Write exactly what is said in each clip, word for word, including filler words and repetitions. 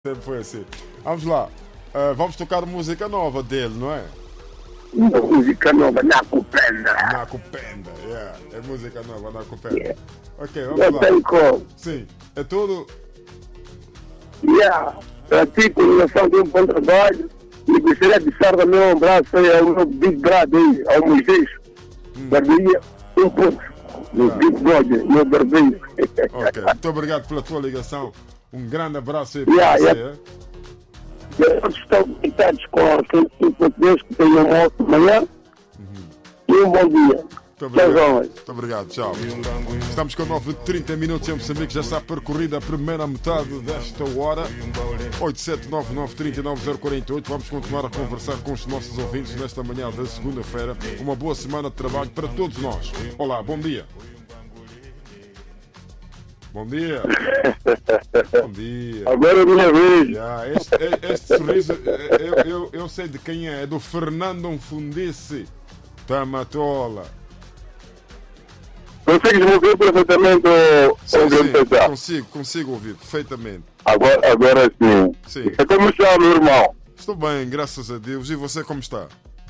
Sempre foi assim. Vamos lá. Uh, vamos tocar música nova dele, não é? Uma música nova, Nakupenda. Nakupenda, yeah. É música nova, Nakupenda. Yeah. Ok, vamos Eu lá. tenho como. Sim, é tudo. Yeah. Para ti, continuação de um bom trabalho. E gostaria de deixar também um abraço aí ao meu Big Brother, aí, ao Moisés. Hum. Barbeia, um pouco. Meu Ah. Big Brother, meu barbeiro. Ok, muito obrigado pela tua ligação. Um grande abraço aí para Yeah, você. yeah. Todos estão conectados com aquele tipo de português que tem um alto de manhã. E um bom dia. Muito obrigado. Tchau, Muito obrigado, tchau. Estamos com nove e trinta minutos em Moçambique, já está percorrida a primeira metade desta hora. oito sete nove nove três nove zero quatro oito. Vamos continuar a conversar com os nossos ouvintes nesta manhã da segunda-feira. Uma boa semana de trabalho para todos nós. Olá, bom dia. Bom dia. Bom dia. Agora é minha vez. Yeah, este, este sorriso, eu, eu, eu sei de quem é. É do Fernando Fundice Tamatola. Consegues me ouvir perfeitamente, ou Sim, sim, pensar? consigo, consigo ouvir perfeitamente. Agora, agora sim. Sim. É como está, meu irmão? Estou bem, graças a Deus. E você como está?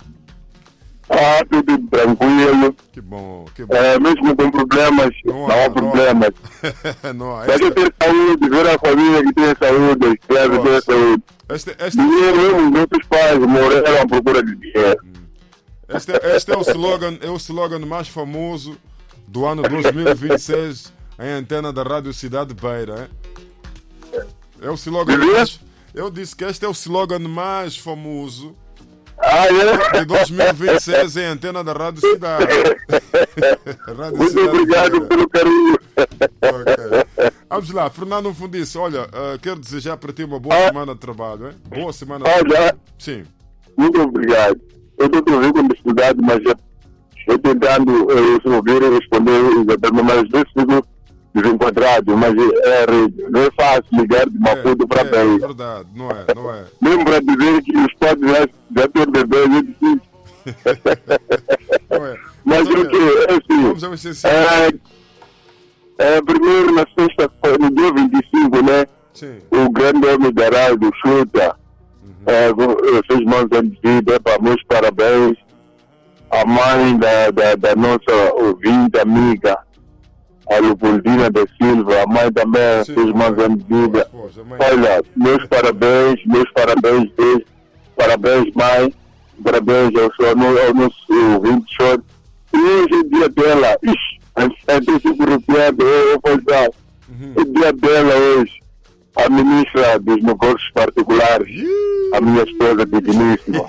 Ah, tudo tranquilo. Que bom, que bom. É, mesmo com problemas, Não não, há- há problemas. Não há. Deixa eu Esta, ter saúde, ver a família que tem saúde, que deve ter Nossa. saúde. este, este, Dinheiro, os nossos pais morreram à procura de dinheiro. este, este é o slogan, é o slogan mais famoso do ano dois mil e vinte e seis em antena da Rádio Cidade Beira. É, é o slogan mais. Eu disse que este é o slogan mais famoso Ah, é? de dois mil e vinte e seis em antena da Rádio Cidade. Rádio Muito Cidade obrigado Beira. pelo carinho. Ok. Vamos lá, Fernando Fundice, olha, uh, quero desejar para ti uma boa Ah. semana de trabalho, hein? Boa semana de Ah, trabalho. já? Sim. Muito obrigado. Eu estou te ouvindo com dificuldade, mas eu estou tentando eh, ouvir e responder exatamente, mas às vezes fico desenquadrado, mas é, é, não é fácil ligar de Maputo para é, é Beira. verdade, não é, não é. Mesmo para dizer que os pais já, já têm bebê, é difícil. Não é. Mas Vamos o que ver. é assim, Vamos ao essencial. é, é, primeiro na sexta-feira, no dia vinte e cinco, né? Sim. O grande homem da rádio, Chuta, é, fez mais anos de vida, é, para meus parabéns. A mãe da, da, da nossa ouvinte, amiga, a Leopoldina da Silva, a mãe também Sim, fez mais mãe. anos de vida. Pois, pois, a mãe. Olha, meus parabéns, meus parabéns, Deus, parabéns, mãe, parabéns ao, seu, ao nosso ouvinte, senhor. E hoje é dia dela, ixi, até fico arrepiado, eu vou falar, Uhum. é dia dela hoje, a ministra dos negócios particulares, a minha esposa digníssima.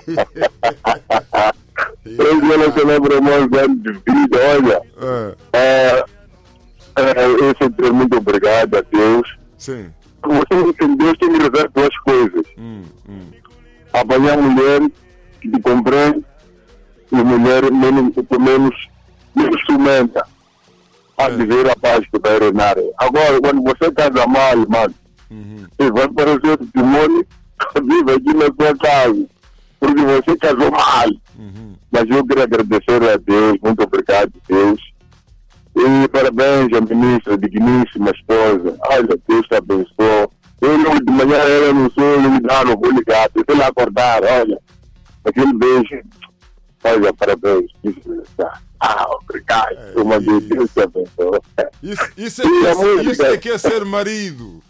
Hoje ela celebra mais anos de vida, olha. É, É, é, eu sempre muito obrigado a Deus. sim. Você tem Deus tem que resolver duas coisas. Hum, hum. Apanhar mulher que te compreende e mulher menos, menos, menos ciumenta a É. viver a paz que vai reinar. Agora, quando você casa mal, mano, Uhum. você vai parecer o demônio que vive aqui na sua casa. Porque você casou mal. Uhum. Mas eu quero agradecer a Deus, muito obrigado, Deus. E parabéns à ministra, digníssima esposa. Olha, Deus te abençoe. Eu não, de manhã ela não sou, não me dá, não vou ligar. Se ela acordar, olha, aquele beijo. Olha, parabéns. Ah, obrigado. É Uma vez, isso. Deus te abençoe. Isso, isso, é E que a é, música? isso é que é ser marido.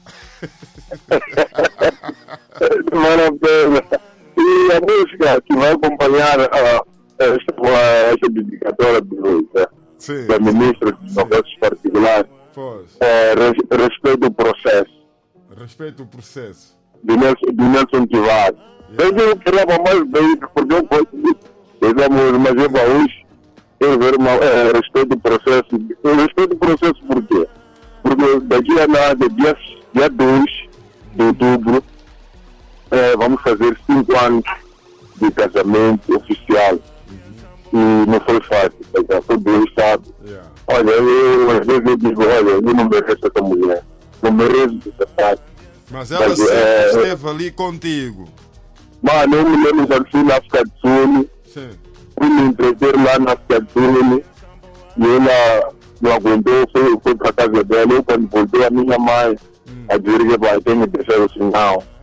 Vale a pena. E a música que vai acompanhar a, esta, esta dedicatória de hoje, né? Sim. Da ministra dos negócios particulares, Pois. é, res- respeito ao processo Respeito o processo. de Nelson, de Nelson Tivar. Eu digo que leva mais bem, porque eu gosto de eu mas eu para hoje, eu ver uma, é, respeito ao processo. Eu respeito o processo por quê? Porque daqui a nada, dia, dia dois de outubro, é, vamos fazer cinco anos de casamento oficial. E não foi fácil, tá? Foi Deus, sabe? Yeah. Olha, eu às vezes eu digo, olha, eu não mereço essa mulher. Não mereço essa parte. Mas ela Mas, sempre é, esteve ali contigo. Mano, eu me lembro quando fui na África do Sul, Sim. fui me entreter lá na África do Sul, e ela não aguentou, foi, foi para casa dela. Eu quando voltei, a minha mãe, Hum. a dizer que vai ter que deixar o sinal.